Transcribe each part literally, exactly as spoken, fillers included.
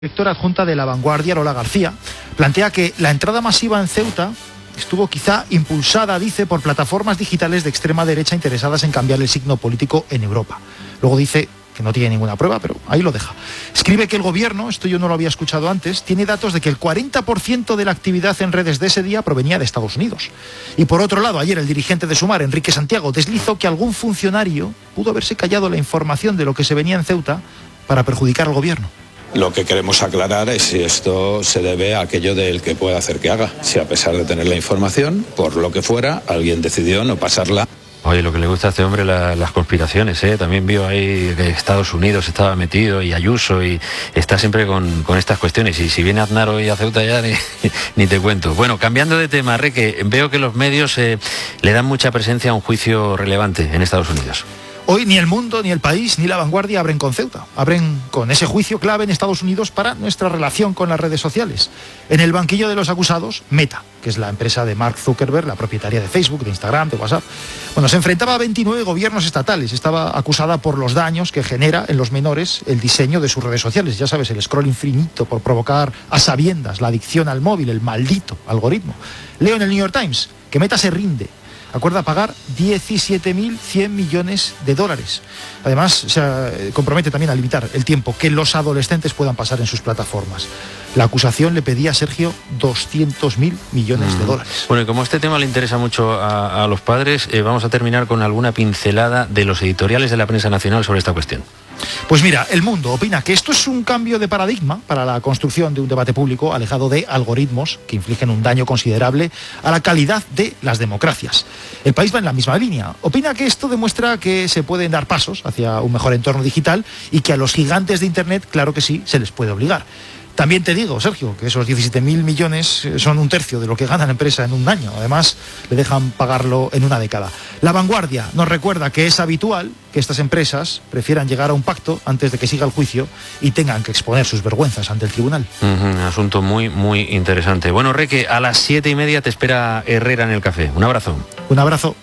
Directora adjunta de La Vanguardia, Lola García, plantea que la entrada masiva en Ceuta estuvo quizá impulsada, dice, por plataformas digitales de extrema derecha interesadas en cambiar el signo político en Europa. Luego dice que no tiene ninguna prueba, pero ahí lo deja. Escribe que el gobierno, esto yo no lo había escuchado antes, tiene datos de que el cuarenta por ciento de la actividad en redes de ese día provenía de Estados Unidos. Y por otro lado, ayer el dirigente de Sumar, Enrique Santiago, deslizó que algún funcionario pudo haberse callado la información de lo que se venía en Ceuta para perjudicar al gobierno. Lo que queremos aclarar es si esto se debe a aquello del que pueda hacer que haga. Si a pesar de tener la información, por lo que fuera, alguien decidió no pasarla. Oye, lo que le gusta a este hombre, la, las conspiraciones, ¿eh? También vio ahí que Estados Unidos estaba metido y Ayuso y está siempre con, con estas cuestiones. Y si viene Aznar hoy a Ceuta ya ni, ni te cuento. Bueno, cambiando de tema, Reque, veo que los medios eh, le dan mucha presencia a un juicio relevante en Estados Unidos. Hoy ni El Mundo, ni El País, ni La Vanguardia abren con Ceuta. Abren con ese juicio clave en Estados Unidos para nuestra relación con las redes sociales. En el banquillo de los acusados, Meta, que es la empresa de Mark Zuckerberg, la propietaria de Facebook, de Instagram, de WhatsApp. Bueno, se enfrentaba a veintinueve gobiernos estatales. Estaba acusada por los daños que genera en los menores el diseño de sus redes sociales. Ya sabes, el scroll infinito por provocar a sabiendas la adicción al móvil, el maldito algoritmo. Leo en el New York Times que Meta se rinde. Acuerda pagar diecisiete mil cien millones de dólares. Además, se compromete también a limitar el tiempo que los adolescentes puedan pasar en sus plataformas. La acusación le pedía a Sergio doscientos mil millones de dólares. Bueno, y como este tema le interesa mucho a, a los padres, eh, vamos a terminar con alguna pincelada de los editoriales de la prensa nacional sobre esta cuestión. Pues mira, El Mundo opina que esto es un cambio de paradigma para la construcción de un debate público alejado de algoritmos que infligen un daño considerable a la calidad de las democracias. El País va en la misma línea. Opina que esto demuestra que se pueden dar pasos hacia un mejor entorno digital y que a los gigantes de Internet, claro que sí, se les puede obligar. También te digo, Sergio, que esos diecisiete mil millones son un tercio de lo que gana la empresa en un año. Además, le dejan pagarlo en una década. La Vanguardia nos recuerda que es habitual que estas empresas prefieran llegar a un pacto antes de que siga el juicio y tengan que exponer sus vergüenzas ante el tribunal. Uh-huh, asunto muy, muy interesante. Bueno, Reque, a las siete y media te espera Herrera en el café. Un abrazo. Un abrazo.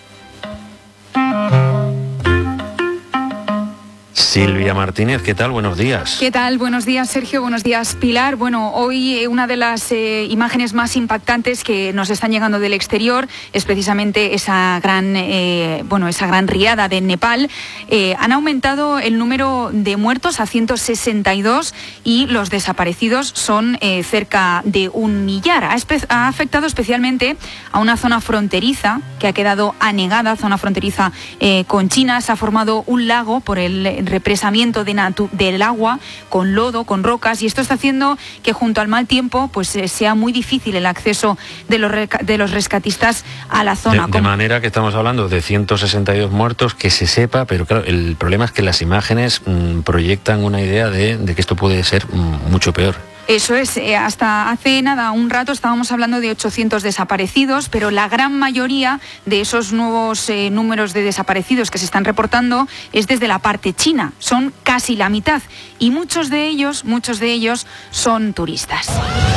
Silvia Martínez, ¿qué tal? Buenos días. ¿Qué tal? Buenos días, Sergio. Buenos días, Pilar. Bueno, hoy eh, una de las eh, imágenes más impactantes que nos están llegando del exterior es precisamente esa gran, eh, bueno, esa gran riada de Nepal. Eh, han aumentado el número de muertos a ciento sesenta y dos y los desaparecidos son eh, cerca de un millar. Ha, espe- ha afectado especialmente a una zona fronteriza que ha quedado anegada, zona fronteriza eh, con China. Se ha formado un lago por el represamiento de natu- del agua con lodo, con rocas, y esto está haciendo que junto al mal tiempo pues eh, sea muy difícil el acceso de los, reca- de los rescatistas a la zona. De, de manera que estamos hablando de ciento sesenta y dos muertos, que se sepa, pero claro, el problema es que las imágenes mmm, proyectan una idea de, de que esto puede ser mmm, mucho peor. Eso es, eh, hasta hace nada, un rato estábamos hablando de ochocientos desaparecidos, pero la gran mayoría de esos nuevos eh, números de desaparecidos que se están reportando es desde la parte china, son casi la mitad, y muchos de ellos, muchos de ellos son turistas.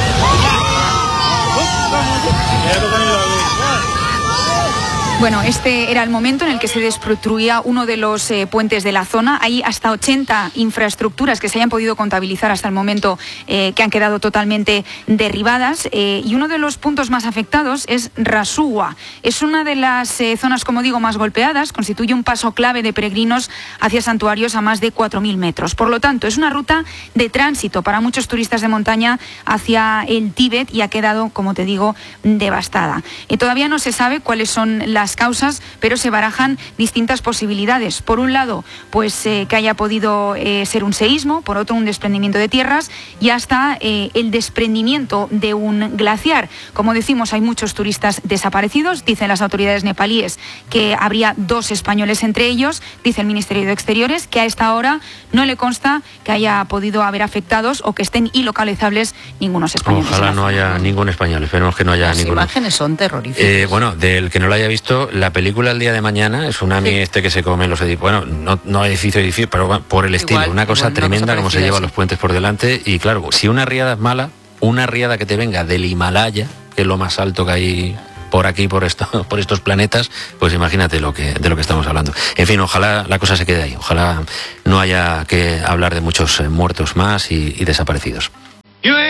Bueno, este era el momento en el que se destruía uno de los eh, puentes de la zona. Hay hasta ochenta infraestructuras que se hayan podido contabilizar hasta el momento eh, que han quedado totalmente derribadas. Eh, y uno de los puntos más afectados es Rasuwa. Es una de las eh, zonas, como digo, más golpeadas. Constituye un paso clave de peregrinos hacia santuarios a más de cuatro mil metros. Por lo tanto, es una ruta de tránsito para muchos turistas de montaña hacia el Tíbet y ha quedado, como te digo, devastada. Y todavía no se sabe cuáles son las causas, pero se barajan distintas posibilidades. Por un lado, pues eh, que haya podido eh, ser un seísmo, por otro un desprendimiento de tierras y hasta eh, el desprendimiento de un glaciar. Como decimos, hay muchos turistas desaparecidos. Dicen las autoridades nepalíes que habría dos españoles entre ellos. Dice el Ministerio de Exteriores que a esta hora no le consta que haya podido haber afectados o que estén ilocalizables ningunos españoles. Ojalá no haya ningún español. Esperemos que no haya Las ninguno. Las imágenes son terroríficas. Eh, bueno, del que no lo haya visto, la película El día de mañana, el tsunami sí. este que se come en los edificios, bueno, no, no edificio a edificio, pero por el estilo, igual, una cosa igual, tremenda como se lleva sí. los puentes por delante. Y claro, si una riada es mala, una riada que te venga del Himalaya, que es lo más alto que hay por aquí, por esto, por estos planetas, pues imagínate lo que, de lo que estamos hablando. En fin, ojalá la cosa se quede ahí, ojalá no haya que hablar de muchos eh, muertos más y, y desaparecidos. You ain't